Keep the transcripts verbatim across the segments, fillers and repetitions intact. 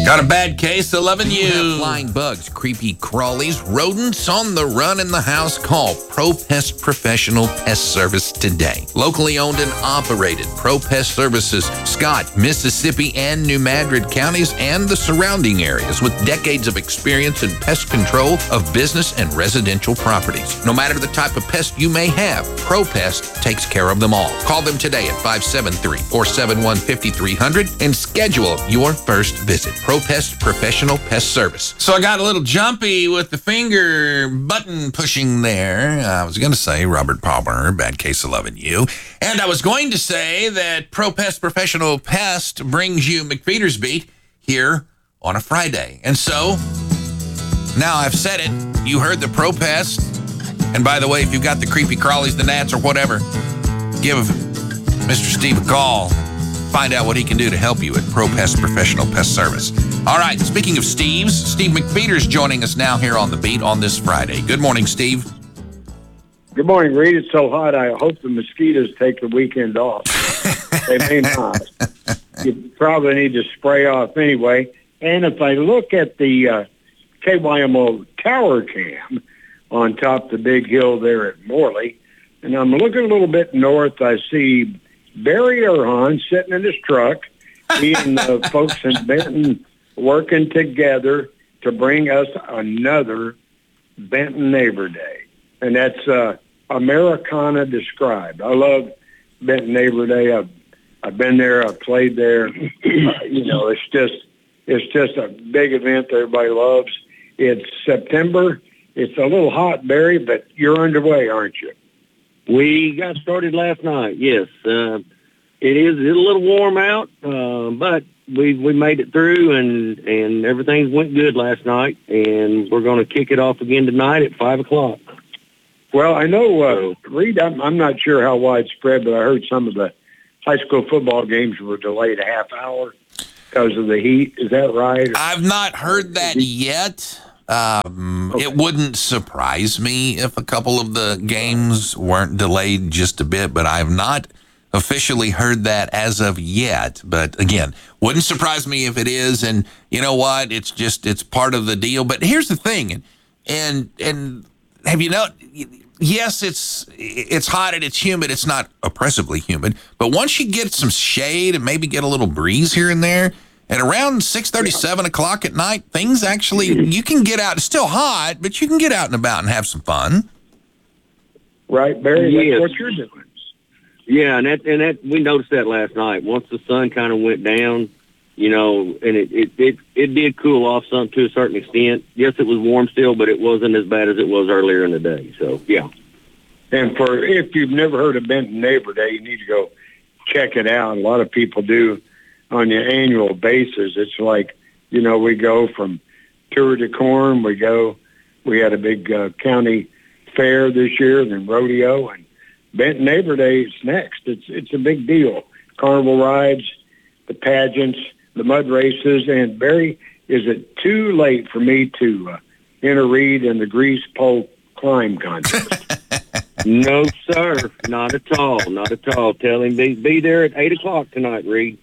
Got a bad case of loving you. You have flying bugs, creepy crawlies, rodents on the run in the house? Call ProPest Professional Pest Service today. Locally owned and operated, ProPest Services, Scott, Mississippi, and New Madrid counties and the surrounding areas with decades of experience in pest control of business and residential properties. No matter the type of pest you may have, ProPest takes care of them all. Call them today at five seven three, four seven one, five three zero zero and schedule your first visit. ProPest Professional Pest Service. So I got a little jumpy with the finger button pushing there. I was going to say Robert Palmer, bad case of loving you. And I was going to say that ProPest Professional Pest brings you McFeeder's Beat here on a Friday. And so now I've said it. You heard the ProPest. And by the way, if you've got the creepy crawlies, the gnats, or whatever, give Mister Steve a call. Find out what he can do to help you at ProPest Professional Pest Service. All right, speaking of Steve's, Steve McFeeder's joining us now here on The Beat on this Friday. Good morning, Steve. Good morning, Reed. It's so hot, I hope the mosquitoes take the weekend off. They may not. You probably need to spray off anyway. And if I look at the uh, K Y M O tower cam on top of the big hill there at Morley, and I'm looking a little bit north, I see Barry Erhan sitting in his truck, he and the folks in Benton working together to bring us another Benton Neighbor Day. And that's uh, Americana described. I love Benton Neighbor Day. I've, I've been there. I've played there. Uh, you know, it's just it's just a big event that everybody loves. It's September. It's a little hot, Barry, but you're underway, aren't you? We got started last night, yes. Uh, it is it's a little warm out, uh, but we we made it through, and, and everything went good last night, and we're going to kick it off again tonight at five o'clock. Well, I know, uh, Reed, I'm, I'm not sure how widespread, but I heard some of the high school football games were delayed a half hour because of the heat. Is that right? I've not heard that yet. Um, okay. It wouldn't surprise me if a couple of the games weren't delayed just a bit, but I've not officially heard that as of yet. But again, wouldn't surprise me if it is. And you know what? It's just, it's part of the deal. But here's the thing. And, and, and have you know, yes, it's, it's hot and it's humid. It's not oppressively humid, but once you get some shade and maybe get a little breeze here and there, at around six thirty, seven o'clock at night, things actually, you can get out. It's still hot, but you can get out and about and have some fun. Right, Barry, yes. That's what you're doing. Yeah, and that, and that we noticed that last night. Once the sun kind of went down, you know, and it, it, it, it did cool off some to a certain extent. Yes, it was warm still, but it wasn't as bad as it was earlier in the day. So, yeah. And for if you've never heard of Benton Neighbor Day, you need to go check it out. A lot of people do. On the annual basis, it's like, you know, we go from Tour de Corn, we go, we had a big uh, county fair this year, then rodeo, and Benton Neighbor Day is next. It's it's a big deal. Carnival rides, the pageants, the mud races, and Barry, is it too late for me to uh, enter Reed in the grease pole climb contest? No, sir, not at all, not at all. Tell him be, be there at eight o'clock tonight, Reed.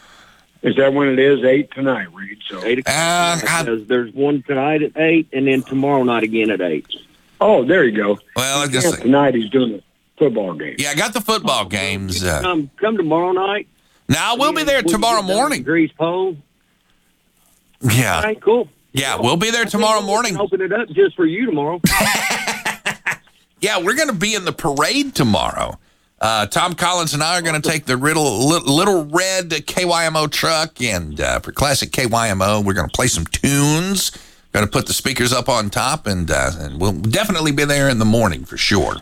Is that when it is? Eight tonight, Reed. So eight o'clock. Uh, because there's one tonight at eight, and then tomorrow night again at eight. Oh, there you go. Well, I guess yeah, tonight he's doing a football game. Yeah, I got the football games. Uh, come, come tomorrow night. Now we'll be there tomorrow morning. Grease pole. Yeah. All right, cool. Yeah, we'll be there tomorrow morning. Open it up just for you tomorrow. Yeah, we're going to be in the parade tomorrow. Uh, Tom Collins and I are going to take the little, little red K Y M O truck, and uh, for classic K Y M O, we're going to play some tunes. Going to put the speakers up on top, and uh, and we'll definitely be there in the morning for sure.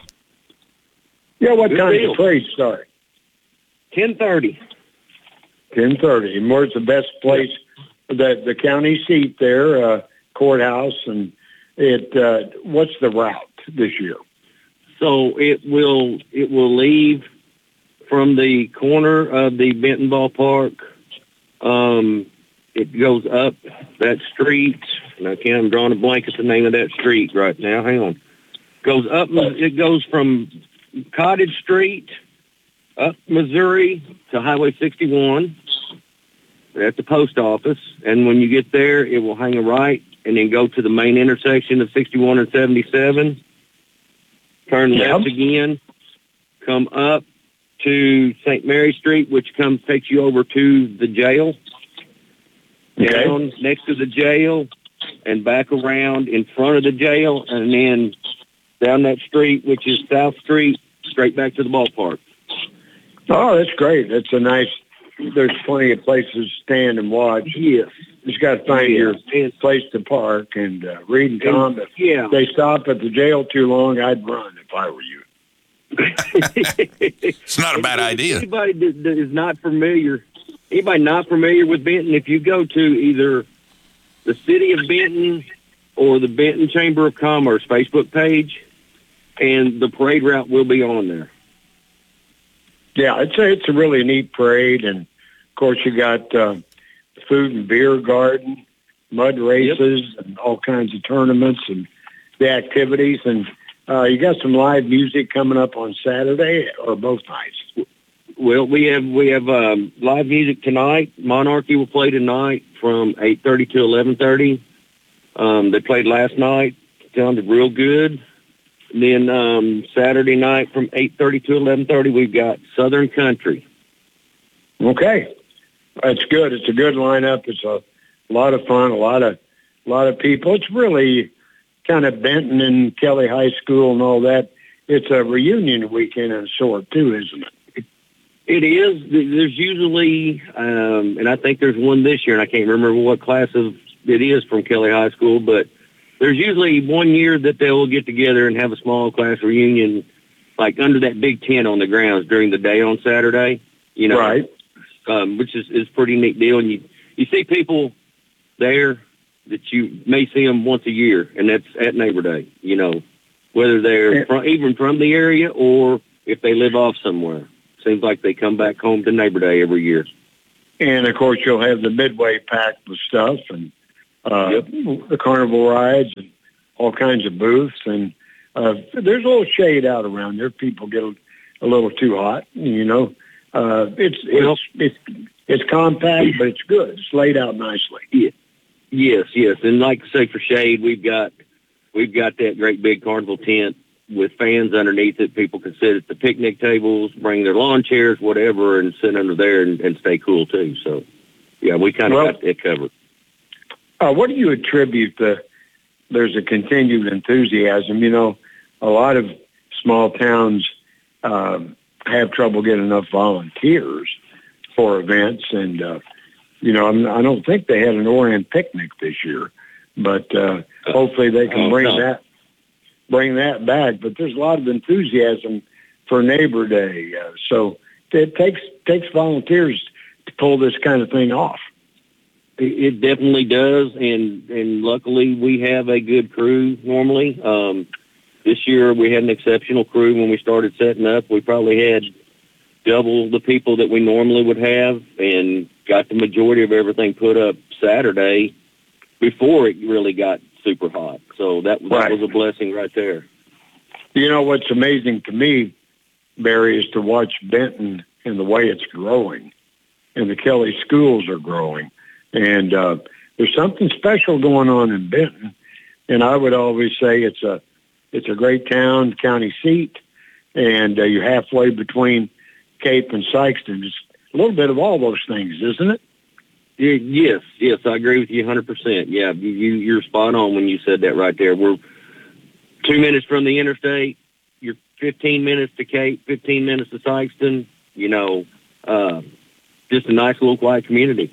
Yeah, what Good time deal. does the parade start? ten thirty. ten thirty. And where's the best place? The the county seat there, uh, courthouse, and it. Uh, what's the route this year? So it will it will leave from the corner of the Benton Ballpark. Um, it goes up that street. And I can't. I'm drawing a blank at the name of that street right now. Hang on. Goes up. It goes from Cottage Street up Missouri to Highway sixty-one. at the post office, and when you get there, it will hang a right and then go to the main intersection of sixty-one and seventy-seven. Turn Yep. left again, come up to Saint Mary Street, which comes takes you over to the jail. Okay. Down next to the jail and back around in front of the jail, and then down that street, which is South Street, straight back to the ballpark. Oh, that's great. That's a nice, there's plenty of places to stand and watch. Yes. Just got to find Yeah. your place to park. And uh, Reed and Tom, if Yeah. they stop at the jail too long, I'd run if I were you. It's not a bad idea. Anybody that, that is not familiar, anybody not familiar with Benton, if you go to either the City of Benton or the Benton Chamber of Commerce Facebook page, and the parade route will be on there. Yeah, it's a, it's a really neat parade. And, of course, you got uh, the food and beer garden, mud races, yep. and all kinds of tournaments and the activities. And uh, you got some live music coming up on Saturday or both nights. Well, we have we have um, live music tonight. Monarchy will play tonight from eight thirty to eleven thirty. Um, they played last night. Sounded real good. And then um, Saturday night from eight thirty to eleven thirty, we've got Southern Country. Okay. That's good. It's a good lineup. It's a lot of fun, a lot of a lot of people. It's really kind of Benton and Kelly High School and all that. It's a reunion weekend of sort, too, isn't it? It is. There's usually, um, and I think there's one this year, and I can't remember what class of it is from Kelly High School, but there's usually one year that they'll get together and have a small class reunion, like under that big tent on the grounds during the day on Saturday, you know, right. um, which is, is a pretty neat deal. And you, you see people there that you may see them once a year, and that's at Neighbor Day, you know, whether they're yeah. from, even from the area or if they live off somewhere. Seems like they come back home to Neighbor Day every year. And, of course, you'll have the Midway packed with stuff and uh, yep. the carnival rides and all kinds of booths. And uh, there's a little shade out around there. People get a, a little too hot, you know. Uh, it's, well, it's, it's, it's compact, but it's good. It's laid out nicely. Yeah. Yes, yes. And like I say, for shade, we've got, we've got that great big carnival tent with fans underneath it. People can sit at the picnic tables, bring their lawn chairs, whatever, and sit under there and, and stay cool too. So, yeah, we kind of well, got it covered. Uh, what do you attribute the, there's a continued enthusiasm? You know, a lot of small towns uh, have trouble getting enough volunteers for events. And, uh, you know, I'm, I don't think they had an Orient picnic this year, but uh, hopefully they can oh, bring no. that bring that back. But there's a lot of enthusiasm for Neighbor Day. Uh, so it takes takes volunteers to pull this kind of thing off. It definitely does, and, and luckily we have a good crew normally. Um, this year we had an exceptional crew when we started setting up. We probably had double the people that we normally would have and got the majority of everything put up Saturday before it really got super hot. So that, that right. was a blessing right there. You know, what's amazing to me, Barry, is to watch Benton and the way it's growing, and the Kelly schools are growing. And uh, there's something special going on in Benton. And I would always say it's a it's a great town, county seat, and uh, you're halfway between Cape and Sikeston. It's a little bit of all those things, isn't it? Yes, yes, I agree with you one hundred percent. Yeah, you, you're spot on when you said that right there. We're two minutes from the interstate. You're fifteen minutes to Cape, fifteen minutes to Sikeston. You know, uh, just a nice little quiet community.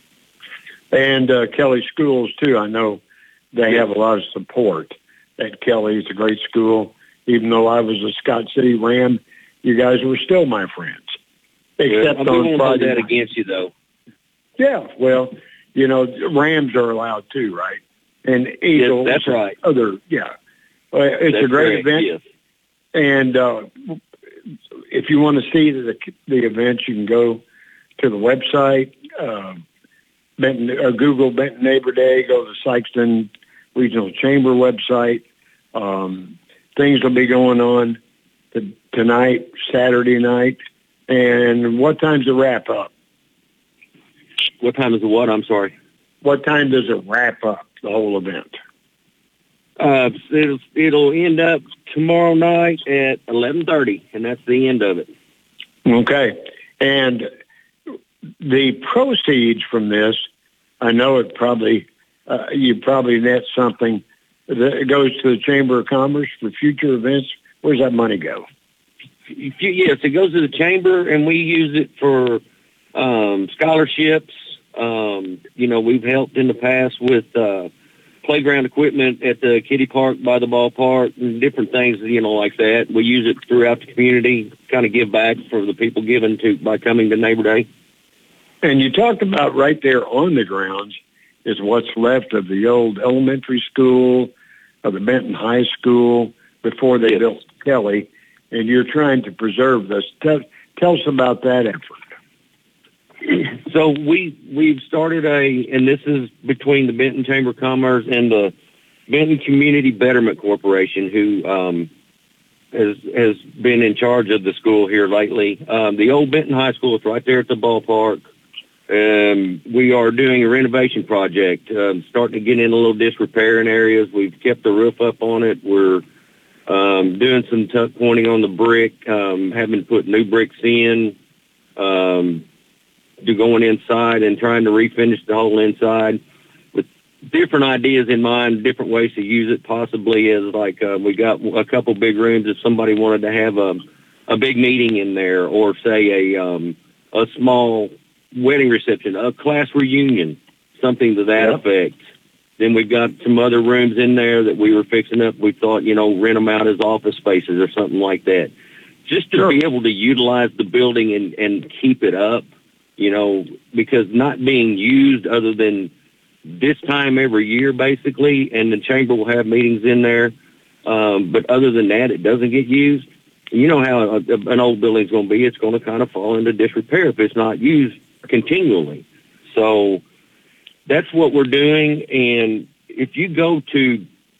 And uh, Kelly schools, too. I know they have a lot of support at Kelly. It's a great school. Even though I was a Scott City Ram, you guys were still my friends. Except yeah, I on won't Friday hold that night. against you, though. Yeah, well, you know, Rams are allowed too, right? And Eagles. Yes, that's right. Other, yeah. Uh, it's that's a great correct, event. Yes. And uh, if you want to see the, the events, you can go to the website, uh, Benton, or Google Benton Neighbor Day, go to the Sikeston Regional Chamber website. Um, things will be going on t- tonight, Saturday night. And what time's the wrap up? What time is the what? I'm sorry. What time does it wrap up, the whole event? Uh, it'll, it'll end up tomorrow night at eleven thirty, and that's the end of it. Okay. And the proceeds from this, I know it probably, uh, you probably net something that goes to the Chamber of Commerce for future events. Where's that money go? Yes, it goes to the Chamber, and we use it for um, scholarships. Um, you know, we've helped in the past with uh, playground equipment at the kiddie park by the ballpark and different things, you know, like that. We use it throughout the community, kind of give back for the people given to by coming to Neighbor Day. And you talked about right there on the grounds is what's left of the old elementary school, of the Benton High School before they yes. built Kelly, and you're trying to preserve this. Tell, tell us about that effort. So we, we've started a, and this is between the Benton Chamber of Commerce and the Benton Community Betterment Corporation, who um, has has been in charge of the school here lately. Um, the old Benton High School is right there at the ballpark. Um, we are doing a renovation project, um, starting to get in a little disrepair in areas. We've kept the roof up on it. We're um, doing some tuck pointing on the brick, um, having put new bricks in, um, to going inside and trying to refinish the whole inside with different ideas in mind, different ways to use it, possibly as like uh, we got a couple big rooms if somebody wanted to have a, a big meeting in there, or say a, um, a small wedding reception, a class reunion, something to that yep. effect. Then we've got some other rooms in there that we were fixing up. We thought, you know, rent them out as office spaces or something like that, just to sure. be able to utilize the building and, and keep it up, you know, because not being used other than this time every year, basically, and the chamber will have meetings in there. Um, but other than that, it doesn't get used. You know how a, an old building's going to be. It's going to kind of fall into disrepair if it's not used continually. So that's what we're doing. And if you go to